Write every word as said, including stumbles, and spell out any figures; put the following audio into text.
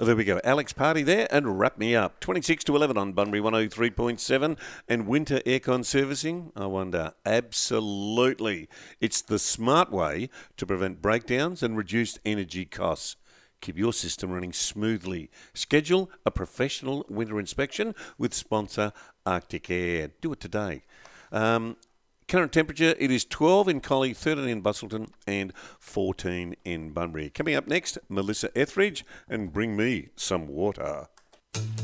Oh, there we go. Alex Party there and Wrap Me Up. twenty-six to eleven on Bunbury one oh three point seven. And winter aircon servicing, I wonder. Absolutely. It's the smart way to prevent breakdowns and reduce energy costs. Keep your system running smoothly. Schedule a professional winter inspection with sponsor Arctic Air. Do it today. Um, current temperature, it is twelve in Collie, thirteen in Bustleton and fourteen in Bunbury. Coming up next, Melissa Etheridge and Bring Me Some Water.